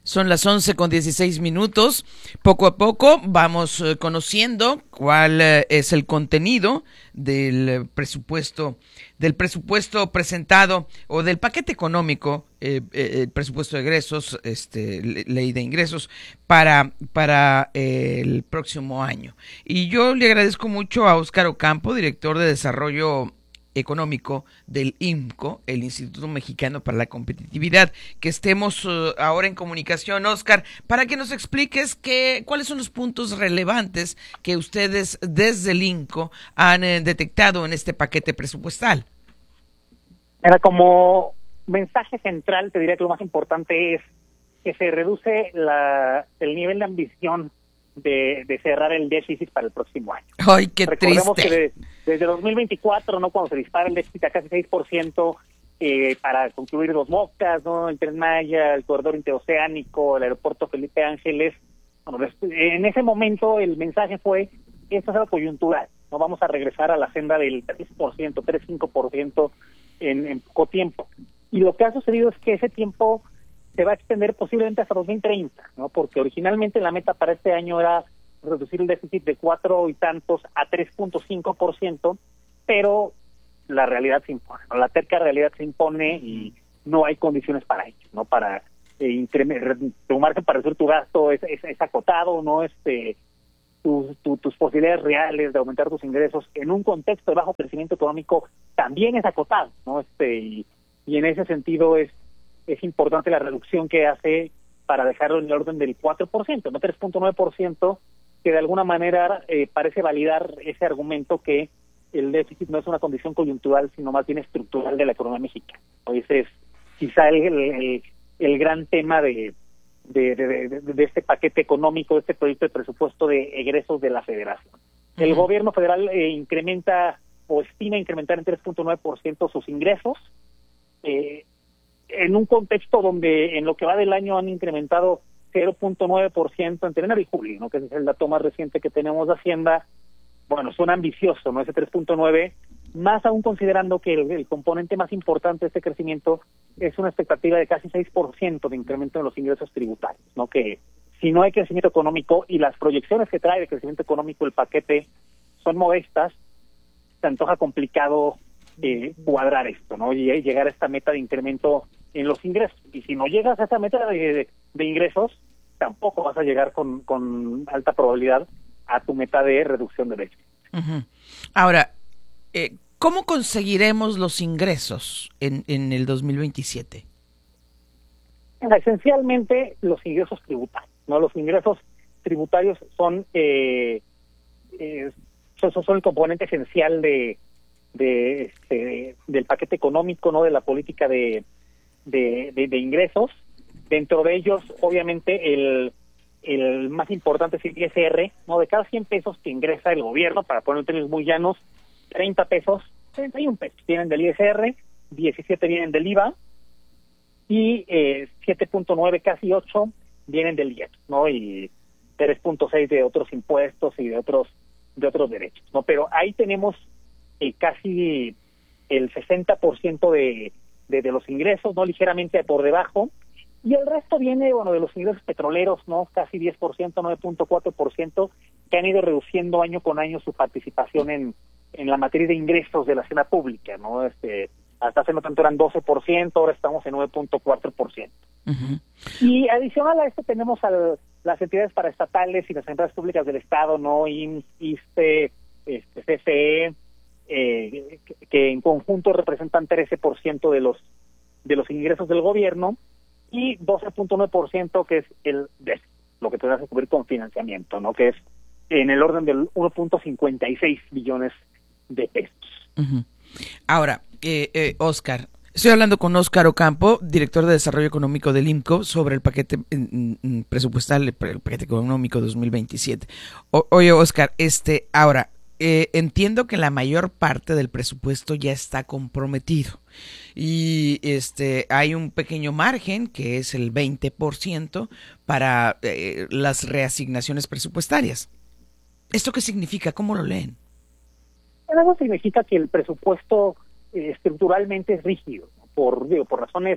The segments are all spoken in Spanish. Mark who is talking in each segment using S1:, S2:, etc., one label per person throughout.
S1: Son las 11:16. Poco a poco vamos conociendo cuál es el contenido del presupuesto presentado o del paquete económico, el presupuesto de egresos, ley de ingresos para el próximo año. Y yo le agradezco mucho a Óscar Ocampo, director de Desarrollo Económico del IMCO, el Instituto Mexicano para la Competitividad, que estemos ahora en comunicación, Óscar, para que nos expliques cuáles son los puntos relevantes que ustedes desde el IMCO han detectado en este paquete presupuestal.
S2: Era como mensaje central, te diría que lo más importante es que se reduce el nivel de ambición de cerrar el déficit para el próximo año.
S1: ¡Ay, qué
S2: Recordemos
S1: triste!
S2: que desde 2024, ¿no?, cuando se dispara el déficit a casi 6%, para concluir Dos Bocas, ¿no?, el Tren Maya, el corredor interoceánico, el aeropuerto Felipe Ángeles, bueno, en ese momento el mensaje fue: esto es algo coyuntural, no vamos a regresar a la senda del 3%, 3-5% en poco tiempo. Y lo que ha sucedido es que ese tiempo se va a extender posiblemente hasta 2030, ¿no? Porque originalmente la meta para este año era reducir el déficit de 4 y tantos a 3.5%, pero la realidad se impone, ¿no? La terca realidad se impone y no hay condiciones para ello, ¿no? Para tu margen para reducir tu gasto es acotado, ¿no? Tus posibilidades reales de aumentar tus ingresos en un contexto de bajo crecimiento económico también es acotado, ¿no? Y en ese sentido es importante la reducción que hace para dejarlo en el orden del 4%, no 3.9%, que de alguna manera parece validar ese argumento que el déficit no es una condición coyuntural, sino más bien estructural de la economía mexicana. Ese es quizá el gran tema de este paquete económico, de este proyecto de presupuesto de egresos de la Federación. Uh-huh. El gobierno federal incrementa o estima incrementar en 3.9% sus ingresos, en un contexto donde en lo que va del año han incrementado 0.9% entre enero y julio, ¿no?, que ese es el dato más reciente que tenemos de Hacienda. Bueno, suena ambicioso, ¿no?, ese 3.9, más aún considerando que el componente más importante de este crecimiento es una expectativa de casi 6% de incremento en los ingresos tributarios, ¿no?, que si no hay crecimiento económico y las proyecciones que trae de crecimiento económico el paquete son modestas, se antoja complicado cuadrar esto, ¿no?, y llegar a esta meta de incremento en los ingresos. Y si no llegas a esa meta de ingresos, tampoco vas a llegar con alta probabilidad a tu meta de reducción de déficit.
S1: Uh-huh. Ahora, ¿cómo conseguiremos los ingresos en el 2027?
S2: Esencialmente los ingresos tributarios, ¿no? Los ingresos tributarios son el componente esencial del paquete económico, ¿no?, de la política de ingresos. Dentro de ellos, obviamente, el más importante es el ISR, ¿no? De cada 100 pesos que ingresa el gobierno, para poner en términos muy llanos, 31 pesos vienen del ISR, 17 vienen del IVA y 7.9, casi 8 vienen del IEP, ¿no? Y 3.6 de otros impuestos y de otros derechos, ¿no? Pero ahí tenemos casi el 60% de los ingresos, ¿no?, ligeramente por debajo. Y el resto viene, bueno, de los ingresos petroleros, ¿no?, casi 10%, 9.4%, que han ido reduciendo año con año su participación en la materia de ingresos de la hacienda pública, ¿no? Hasta hace no tanto eran 12%, ahora estamos en 9.4%. Uh-huh. Y adicional a esto tenemos las entidades paraestatales y las empresas públicas del Estado, ¿no?, IMSS, ISSSTE, CFE, que en conjunto representan 13% de los ingresos del gobierno, y 12.9% que es el déficit, lo que tendrá que cubrir con financiamiento, ¿no?, que es en el orden del 1.56 billones de pesos.
S1: Uh-huh. Ahora, Óscar, estoy hablando con Óscar Ocampo, director de Desarrollo Económico del IMCO, sobre el paquete presupuestal, el paquete económico 2027. Oye, Óscar, ahora, entiendo que la mayor parte del presupuesto ya está comprometido y hay un pequeño margen que es el 20% para las reasignaciones presupuestarias. ¿Esto qué significa? ¿Cómo lo leen?
S2: Eso significa que el presupuesto estructuralmente es rígido, ¿no?, por razones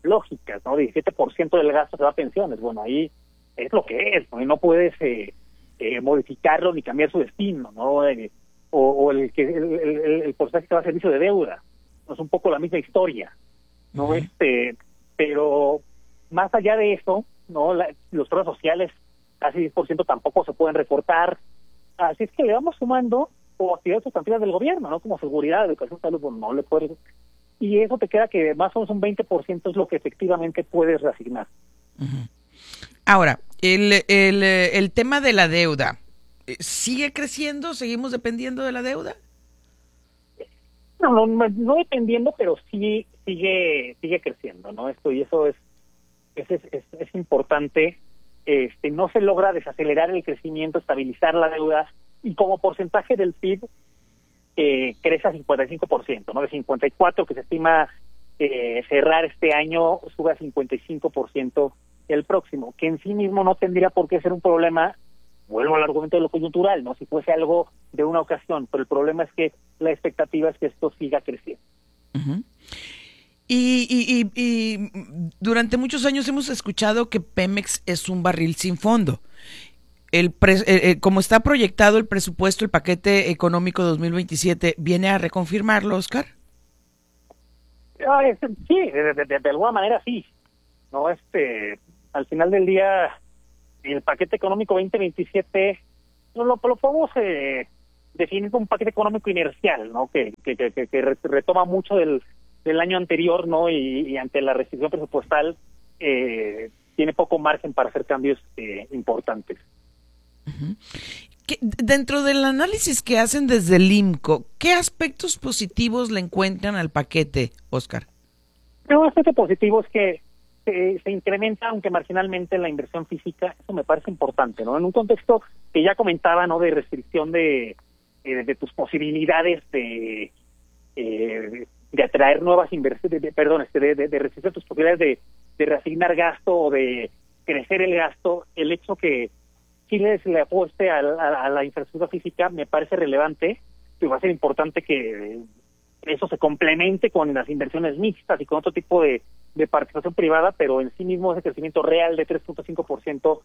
S2: lógicas, ¿no? 17% del gasto se va a pensiones. Bueno, ahí es lo que es, ¿no? Y no puedes modificarlo ni cambiar su destino, ¿no? O el porcentaje que va a servicio de deuda. ¿No? Es un poco la misma historia, ¿no?
S1: Uh-huh.
S2: Pero más allá de eso, ¿no? Los programas sociales, casi 10% tampoco se pueden recortar. Así es que le vamos sumando o actividades sustantivas del gobierno, ¿no? Como seguridad, educación, salud, bueno, no le puedes... Y eso te queda que más o menos un 20% es lo que efectivamente puedes reasignar.
S1: Uh-huh. Ahora, el tema de la deuda, ¿sigue creciendo? ¿Seguimos dependiendo de la deuda?
S2: No dependiendo, pero sí sigue creciendo, ¿no? Y eso es importante. No se logra desacelerar el crecimiento, estabilizar la deuda, y como porcentaje del PIB crece a 55%, ¿no? De 54% que se estima cerrar este año, sube a 55% el próximo, que en sí mismo no tendría por qué ser un problema. Vuelvo al argumento de lo coyuntural, ¿no? Si fuese algo de una ocasión, pero el problema es que la expectativa es que esto siga creciendo.
S1: Uh-huh. Y durante muchos años hemos escuchado que Pemex es un barril sin fondo. Como está proyectado el presupuesto, el paquete económico 2027, ¿viene a reconfirmarlo, Oscar?
S2: Sí, de alguna manera sí. No, al final del día, el paquete económico 2027 lo podemos definir como un paquete económico inercial, ¿no? Que retoma mucho del año anterior, ¿no? Y ante la restricción presupuestal tiene poco margen para hacer cambios importantes.
S1: Uh-huh. Dentro del análisis que hacen desde el IMCO, ¿qué aspectos positivos le encuentran al paquete, Oscar?
S2: Un aspecto positivo es que se incrementa, aunque marginalmente, la inversión física. Eso me parece importante, ¿no? En un contexto que ya comentaba, ¿no? De restricción de tus posibilidades de atraer nuevas inversiones, de restricción de tus posibilidades de reasignar gasto o de crecer el gasto. El hecho que Chile se le apueste a la infraestructura física me parece relevante, y va a ser importante que eso se complemente con las inversiones mixtas y con otro tipo de participación privada, pero en sí mismo ese crecimiento real de 3.5%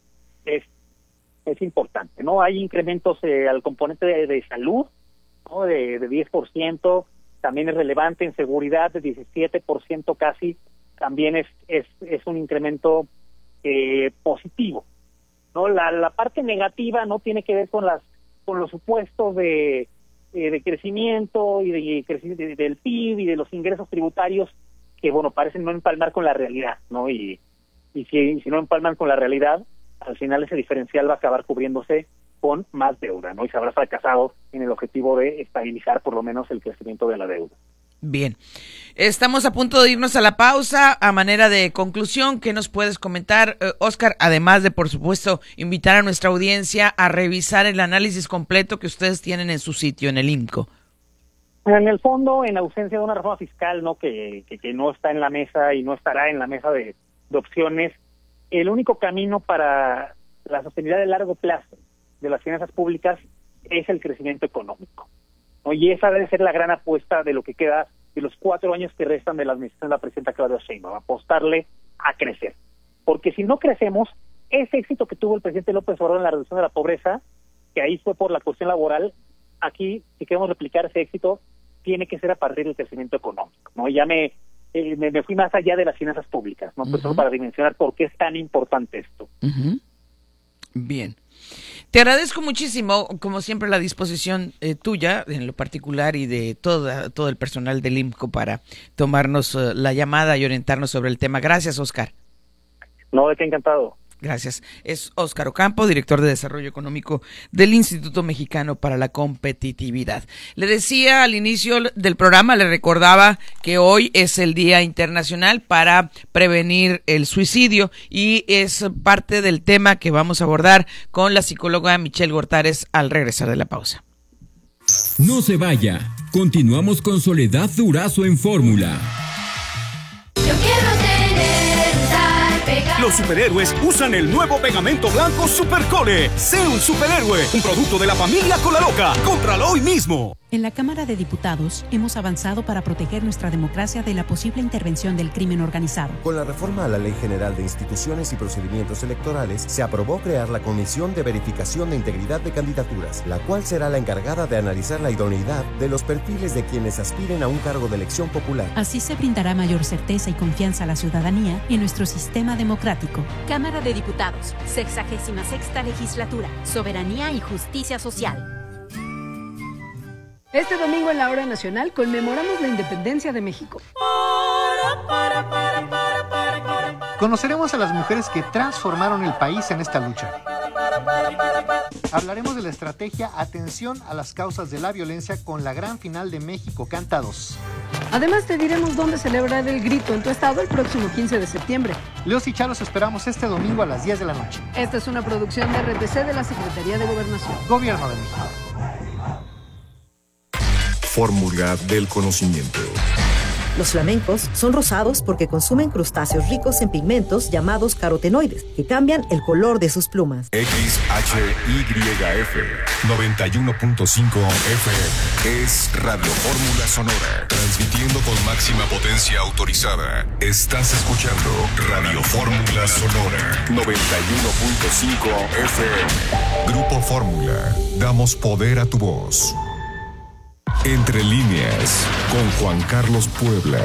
S2: es importante, ¿no? Hay incrementos al componente de salud, ¿no? De 10%, también es relevante. En seguridad, de 17% casi, también es un incremento positivo, ¿no? La parte negativa no tiene que ver con los supuestos de crecimiento y del PIB y de los ingresos tributarios, que bueno, parecen no empalmar con la realidad, ¿no? Y si no empalman con la realidad, al final ese diferencial va a acabar cubriéndose con más deuda, ¿no? Y se habrá fracasado en el objetivo de estabilizar por lo menos el crecimiento de la deuda.
S1: Bien, estamos a punto de irnos a la pausa. A manera de conclusión, ¿qué nos puedes comentar, Oscar? Además de, por supuesto, invitar a nuestra audiencia a revisar el análisis completo que ustedes tienen en su sitio, en el IMCO.
S2: En el fondo, en ausencia de una reforma fiscal, ¿no? Que no está en la mesa y no estará en la mesa de opciones, el único camino para la sostenibilidad de largo plazo de las finanzas públicas es el crecimiento económico, ¿no? Y esa debe ser la gran apuesta de lo que queda de los 4 años que restan de la administración de la presidenta Claudia Sheinbaum, apostarle a crecer. Porque si no crecemos, ese éxito que tuvo el presidente López Obrador en la reducción de la pobreza, que ahí fue por la cuestión laboral, aquí, si queremos replicar ese éxito, tiene que ser a partir del crecimiento económico, ¿no? Y ya me fui más allá de las finanzas públicas, ¿no? Pues solo para dimensionar por qué es tan importante esto.
S1: Uh-huh. Bien. Te agradezco muchísimo, como siempre, la disposición tuya, en lo particular, y de todo el personal del IMCO para tomarnos la llamada y orientarnos sobre el tema. Gracias, Oscar.
S2: No, de qué, encantado.
S1: Gracias. Es Óscar Ocampo, director de Desarrollo Económico del Instituto Mexicano para la Competitividad. Le decía al inicio del programa, le recordaba que hoy es el Día Internacional para prevenir el suicidio, y es parte del tema que vamos a abordar con la psicóloga Michelle Gortares al regresar de la pausa.
S3: No se vaya. Continuamos con Soledad Durazo en Fórmula.
S4: Yo quiero tener, estar pegado. Los superhéroes usan el nuevo pegamento blanco Supercole. Sé un superhéroe, un producto de la familia Colaloca. Cómpralo hoy mismo.
S5: En la Cámara de Diputados hemos avanzado para proteger nuestra democracia de la posible intervención del crimen organizado.
S6: Con la reforma a la Ley General de Instituciones y Procedimientos Electorales, se aprobó crear la Comisión de Verificación de Integridad de Candidaturas, la cual será la encargada de analizar la idoneidad de los perfiles de quienes aspiren a un cargo de elección popular.
S5: Así se brindará mayor certeza y confianza a la ciudadanía en nuestro sistema democrático.
S7: Cámara de Diputados, 66ª Legislatura, Soberanía y Justicia Social.
S8: Este domingo en la Hora Nacional conmemoramos la independencia de México.
S9: Conoceremos a las mujeres que transformaron el país en esta lucha. Hablaremos de la estrategia Atención a las causas de la violencia con la gran final de México Canta 2.
S8: Además te diremos dónde celebrar el grito en tu estado el próximo 15 de septiembre.
S9: Leos y Chalos esperamos este domingo a las 10 de la noche.
S8: Esta es una producción de RTC de la Secretaría de Gobernación.
S9: Gobierno de México.
S10: Fórmula del conocimiento.
S11: Los flamencos son rosados porque consumen crustáceos ricos en pigmentos llamados carotenoides, que cambian el color de sus plumas.
S10: XHYF 91.5 FM es Radio Fórmula Sonora, transmitiendo con máxima potencia autorizada. Estás escuchando Radio Fórmula Sonora 91.5 FM. Grupo Fórmula, damos poder a tu voz. Entre líneas, con Juan Carlos Puebla.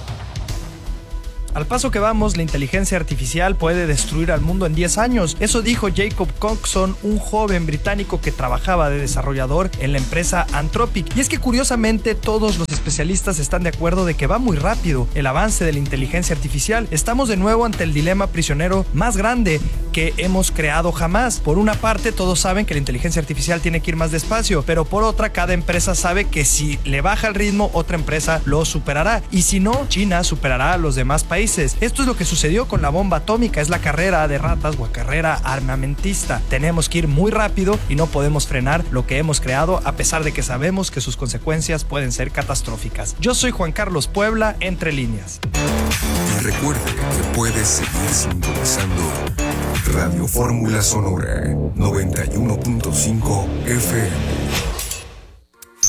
S12: Al paso que vamos, la inteligencia artificial puede destruir al mundo en 10 años. Eso dijo Jacob Coxon, un joven británico que trabajaba de desarrollador en la empresa Anthropic. Y es que curiosamente todos los especialistas están de acuerdo de que va muy rápido el avance de la inteligencia artificial. Estamos de nuevo ante el dilema prisionero más grande que hemos creado jamás. Por una parte, todos saben que la inteligencia artificial tiene que ir más despacio, pero por otra, cada empresa sabe que si le baja el ritmo, otra empresa lo superará. Y si no, China superará a los demás países. Esto es lo que sucedió con la bomba atómica, es la carrera de ratas o carrera armamentista. Tenemos que ir muy rápido y no podemos frenar lo que hemos creado, a pesar de que sabemos que sus consecuencias pueden ser catastróficas. Yo soy Juan Carlos Puebla, Entre Líneas.
S10: Y recuerde que puedes seguir sintonizando Radio Fórmula Sonora 91.5 FM.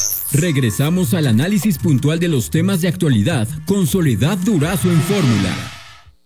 S3: Regresamos al análisis puntual de los temas de actualidad con Soledad Durazo en Fórmula.